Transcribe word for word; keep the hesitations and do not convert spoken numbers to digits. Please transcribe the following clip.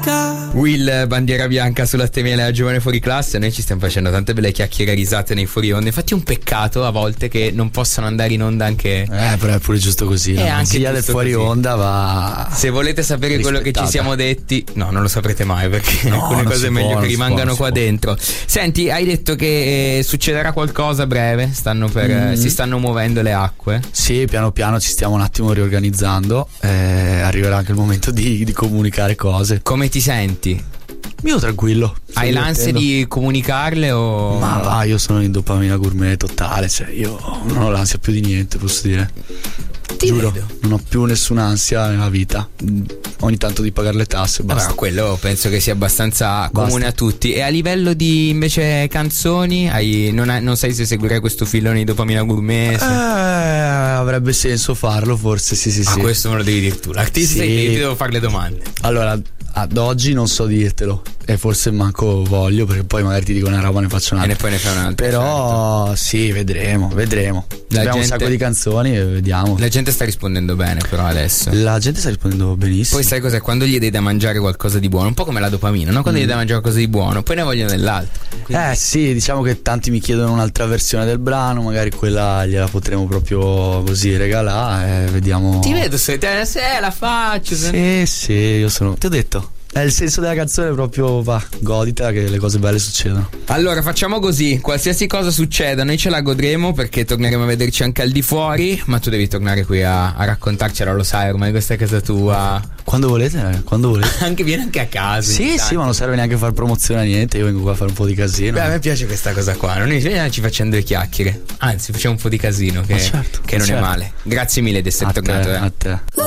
bianca. Will, bandiera bianca sulla Temiele della giovane fuori classe. Noi ci stiamo facendo tante belle chiacchiere e risate nei fuori onda. Infatti è un peccato a volte che non possano andare in onda anche Eh però è pure giusto così, È la anche consiglia del giusto fuori così. onda va. Se volete sapere quello che ci rispettata. siamo detti, no, non lo saprete mai, perché No, alcune non cose si è può, meglio non che si rimangano può, non qua si può. dentro. Senti, hai detto che eh, succederà qualcosa a breve, stanno per, Mm. eh, si stanno muovendo le acque. Sì, piano piano ci stiamo un attimo riorganizzando, eh, arriverà anche il momento di, di comunicare cose. Come ti senti? Io tranquillo. sto Hai l'ansia divertendo. di comunicarle o... Ma va, io sono in dopamina gourmet totale, cioè io non ho l'ansia più di niente, posso dire. Ti Giuro, vedo. non ho più nessuna ansia nella vita. Mm, Ogni tanto di pagare le tasse, Vabbè, basta. quello penso che sia abbastanza comune Basta. a tutti. E a livello di invece canzoni, hai, non, hai- non sai se seguire questo filone di dopamina gourmet? Eh, se- avrebbe senso farlo, forse, sì, sì, Ah, sì. questo me lo devi dire tu. L'artista Sì. io ti devo fare le domande. Allora, ad oggi non so dirtelo e forse manco voglio, perché poi magari ti dico una roba, ne faccio E un'altra. ne poi ne fai un'altra. Però sì, vedremo, vedremo. La Abbiamo gente- un sacco di canzoni e vediamo. La gente sta rispondendo bene però adesso. La gente sta rispondendo benissimo. Poi sai cos'è? Quando gli dai da mangiare qualcosa di buono, un po' come la dopamina, no? Quando gli dai da mangiare qualcosa di buono, poi ne vogliono dell'altro. Quindi- Eh sì, diciamo che tanti mi chiedono un'altra versione del brano, magari quella gliela potremo proprio così regalare, eh, vediamo. Ti vedo se te se la faccio. se- Sì, sì, io sono. Ti ho detto. È il senso della canzone proprio, va, godita che le cose belle succedono. Allora facciamo così, qualsiasi cosa succeda noi ce la godremo perché torneremo a vederci anche al di fuori, ma tu devi tornare qui a, a raccontarcela, lo sai, ormai questa è casa tua. Quando volete, eh, quando volete. Anche vieni anche a casa. Sì, ogni sì, tanto. ma non serve neanche fare promozione a niente, io vengo qua a fare un po' di casino. Beh, a me piace questa cosa qua, non è- ci facciamo due chiacchiere, anzi facciamo un po' di casino che, Ma certo, che non certo. è male. Grazie mille di essere a te, tornato. eh. a te.